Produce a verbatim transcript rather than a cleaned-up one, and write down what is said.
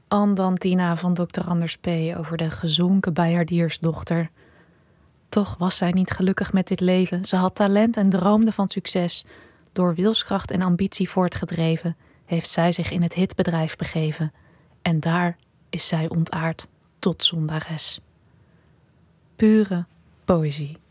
Andantina van dokter Anders P. over de gezonken bijaardiersdochter. Toch was zij niet gelukkig met dit leven. Ze had talent en droomde van succes. Door wilskracht en ambitie voortgedreven heeft zij zich in het hitbedrijf begeven. En daar is zij ontaard tot zondares. Pure poëzie.